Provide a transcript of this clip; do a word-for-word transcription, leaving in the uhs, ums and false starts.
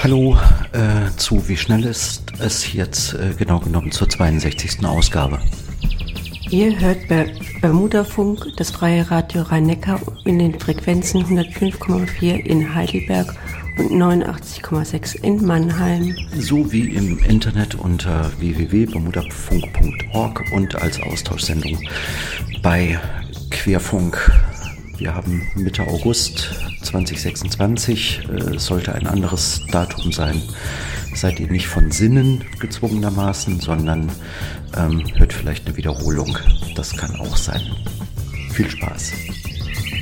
Hallo äh, zu Wie schnell ist es jetzt äh, genau genommen zur zweiundsechzigsten Ausgabe. Ihr hört Ber- Bermudafunk, das freie Radio Rhein-Neckar in den Frequenzen hundertfünf Komma vier in Heidelberg und neunundachtzig Komma sechs in Mannheim. Sowie im Internet unter w w w punkt bermudafunk punkt org und als Austauschsendung bei Querfunk. Wir haben Mitte August zweitausendsechsundzwanzig, äh, sollte ein anderes Datum sein. Seid ihr nicht von Sinnen gezwungenermaßen, sondern ähm, hört vielleicht eine Wiederholung. Das kann auch sein. Viel Spaß.